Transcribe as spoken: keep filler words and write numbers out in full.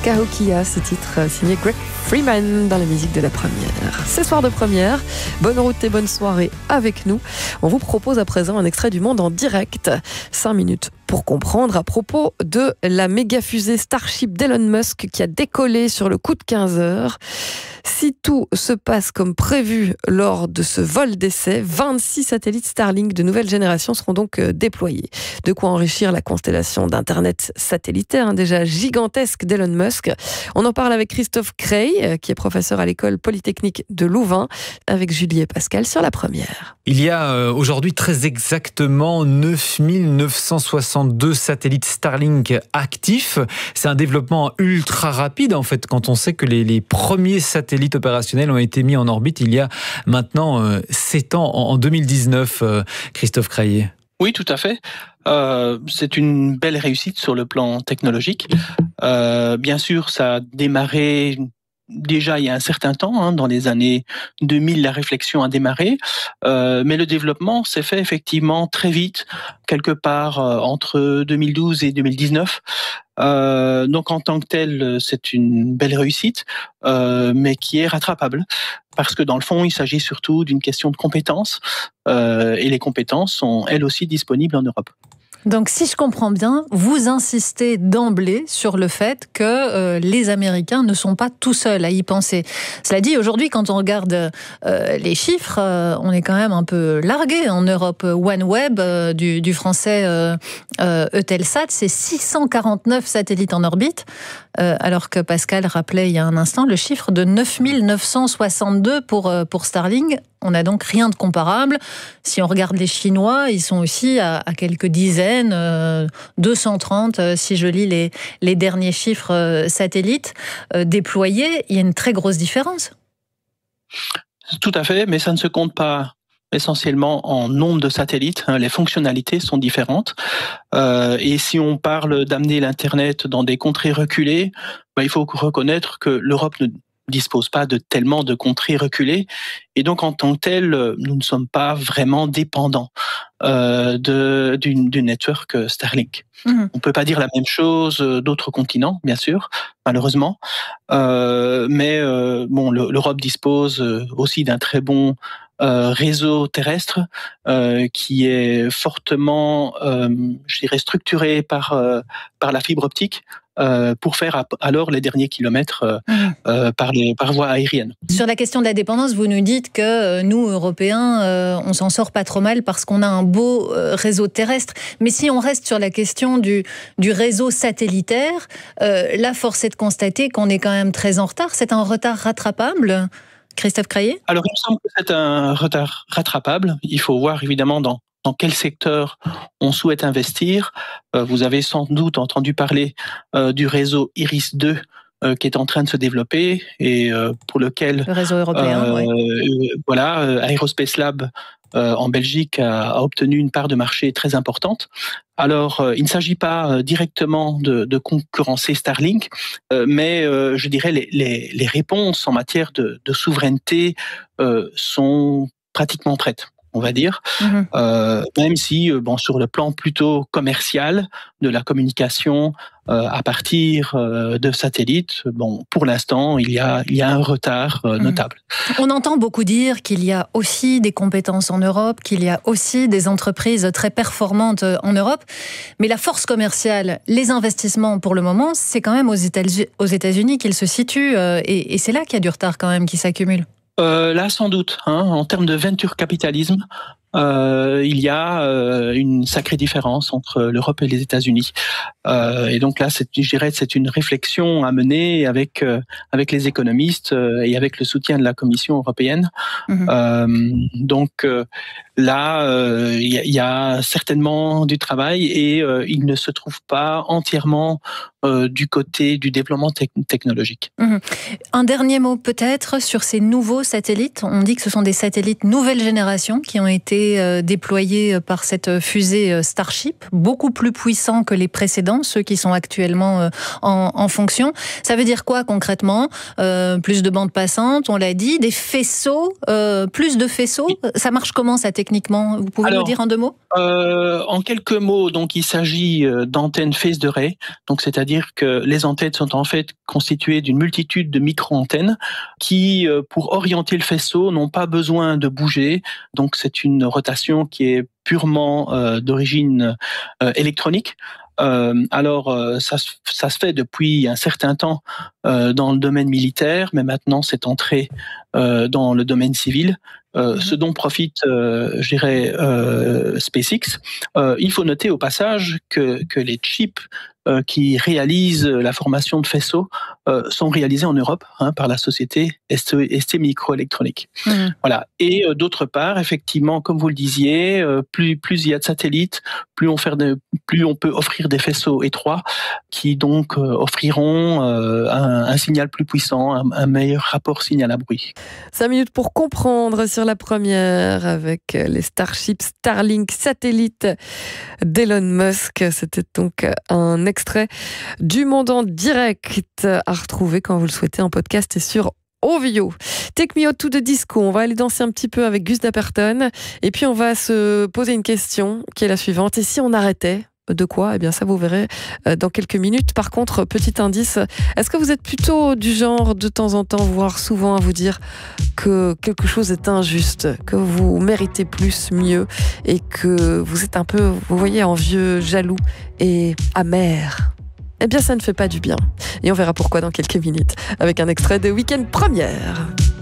Cahokia, ce titre signé Greg Freeman dans la musique de la première. C'est soir de première, bonne route et bonne soirée avec nous. On vous propose à présent un extrait du Monde en direct. cinq minutes pour comprendre à propos de la méga fusée Starship d'Elon Musk qui a décollé sur le coup de quinze heures. Si tout se passe comme prévu lors de ce vol d'essai, vingt-six satellites Starlink de nouvelle génération seront donc déployés. De quoi enrichir la constellation d'Internet satellitaire, hein, déjà gigantesque d'Elon Musk. On en parle avec Christophe Creil, qui est professeur à l'école polytechnique de Louvain, avec Julie et Pascal sur la première. Il y a euh, aujourd'hui très exactement neuf mille neuf cent soixante-deux satellites Starlink actifs. C'est un développement ultra rapide en fait quand on sait que les, les premiers satellites opérationnels ont été mis en orbite il y a maintenant euh, sept ans, en, en deux mille dix-neuf, euh, Christophe Creil. Oui, tout à fait. Euh, c'est une belle réussite sur le plan technologique. Euh, bien sûr, ça a démarré déjà il y a un certain temps, hein, dans les années deux mille, la réflexion a démarré, euh, mais le développement s'est fait effectivement très vite, quelque part euh, entre deux mille douze et deux mille dix-neuf. Euh, donc en tant que tel, c'est une belle réussite, euh, mais qui est rattrapable, parce que dans le fond, il s'agit surtout d'une question de compétences, euh, et les compétences sont elles aussi disponibles en Europe. Donc, si je comprends bien, vous insistez d'emblée sur le fait que euh, les Américains ne sont pas tout seuls à y penser. Cela dit, aujourd'hui, quand on regarde euh, les chiffres, euh, on est quand même un peu largué en Europe. OneWeb, euh, du, du français euh, euh, Eutelsat, c'est six cent quarante-neuf satellites en orbite, euh, alors que Pascal rappelait il y a un instant le chiffre de neuf mille neuf cent soixante-deux pour, euh, pour Starlink. On n'a donc rien de comparable. Si on regarde les Chinois, ils sont aussi à, à quelques dizaines, euh, deux cent trente, euh, si je lis les, les derniers chiffres euh, satellites euh, déployés. Il y a une très grosse différence. Tout à fait, mais ça ne se compte pas essentiellement en nombre de satellites. Hein, les fonctionnalités sont différentes. Euh, et si on parle d'amener l'Internet dans des contrées reculées, ben, il faut reconnaître que l'Europe ne dispose pas de tellement de contrées reculées, et donc en tant que tel, nous ne sommes pas vraiment dépendants euh, de, du, du network Starlink. Mmh. On ne peut pas dire la même chose d'autres continents, bien sûr, malheureusement, euh, mais euh, bon, l'Europe dispose aussi d'un très bon Euh, réseau terrestre euh, qui est fortement, euh, je dirais, structuré par euh, par la fibre optique euh, pour faire alors les derniers kilomètres euh, mmh. euh, par les par voie aérienne. Sur la question de la dépendance, vous nous dites que euh, nous Européens, euh, on s'en sort pas trop mal parce qu'on a un beau euh, réseau terrestre. Mais si on reste sur la question du du réseau satellitaire, euh, là, force est de constater qu'on est quand même très en retard. C'est un retard rattrapable. Christophe Creil ? Alors, il me semble que c'est un retard rattrapable. Il faut voir évidemment dans, dans quel secteur on souhaite investir. Euh, vous avez sans doute entendu parler euh, du réseau Iris deux euh, qui est en train de se développer et euh, pour lequel le réseau européen, euh, ouais. euh, voilà, euh, Aerospace Lab euh, en Belgique a, a obtenu une part de marché très importante. Alors, euh, il ne s'agit pas euh, directement de, de concurrencer Starlink, euh, mais euh, je dirais les, les, les réponses en matière de, de souveraineté euh, sont pratiquement prêtes, on va dire. Mmh. Euh, même si, euh, bon, sur le plan plutôt commercial de la communication euh, à partir euh, de satellites, bon, pour l'instant, il y a, il y a un retard euh, notable. Mmh. On entend beaucoup dire qu'il y a aussi des compétences en Europe, qu'il y a aussi des entreprises très performantes en Europe, mais la force commerciale, les investissements pour le moment, c'est quand même aux États-Unis, aux États-Unis qu'ils se situent, euh, et, et c'est là qu'il y a du retard quand même qui s'accumule. Euh, là, sans doute, hein, en termes de venture capitalisme, euh, il y a euh, une sacrée différence entre l'Europe et les États-Unis. Euh, et donc là, c'est, je dirais, c'est une réflexion à mener avec euh, avec les économistes euh, et avec le soutien de la Commission européenne. Mmh. Euh, donc euh, là, euh, il y, y a certainement du travail et euh, il ne se trouve pas entièrement euh, du côté du développement te- technologique. Mmh. Un dernier mot peut-être sur ces nouveaux satellites. On dit que ce sont des satellites nouvelle génération qui ont été euh, déployés par cette fusée Starship, beaucoup plus puissants que les précédents, ceux qui sont actuellement euh, en, en fonction. Ça veut dire quoi concrètement ? euh, Plus de bandes passantes, on l'a dit, des faisceaux, euh, plus de faisceaux. Ça marche comment ça techniquement ? Vous pouvez Alors, nous dire en deux mots ? euh, En quelques mots, donc il s'agit d'antennes phase de ray, donc c'est-à-dire c'est-à-dire que les antennes sont en fait constituées d'une multitude de micro-antennes qui, pour orienter le faisceau, n'ont pas besoin de bouger. Donc c'est une rotation qui est purement euh, d'origine euh, électronique. Euh, alors, euh, ça, ça se fait depuis un certain temps euh, dans le domaine militaire, mais maintenant c'est entré euh, dans le domaine civil. Euh, ce dont profite, euh, je dirais, euh, SpaceX. Euh, il faut noter au passage que, que les chips euh, qui réalisent la formation de faisceaux euh, sont réalisés en Europe hein, par la société S T Microélectronique. Mmh. Voilà. Et euh, d'autre part, effectivement, comme vous le disiez, euh, plus plus il y a de satellites, plus on fait de, plus on peut offrir des faisceaux étroits qui donc euh, offriront euh, un, un signal plus puissant, un, un meilleur rapport signal à bruit. Cinq minutes pour comprendre sur la première avec les Starship Starlink satellites d'Elon Musk. C'était donc un extrait du Monde en direct à retrouver quand vous le souhaitez en podcast et sur Ovio. Take Me Out to the Disco. On va aller danser un petit peu avec Gus Dapperton et puis on va se poser une question qui est la suivante. Et si on arrêtait ? De quoi ? Eh bien, ça, vous verrez dans quelques minutes. Par contre, petit indice, est-ce que vous êtes plutôt du genre, de temps en temps, voire souvent, à vous dire que quelque chose est injuste, que vous méritez plus, mieux, et que vous êtes un peu, vous voyez, envieux, jaloux et amer ? Eh bien, ça ne fait pas du bien. Et on verra pourquoi dans quelques minutes, avec un extrait de Week-end Première.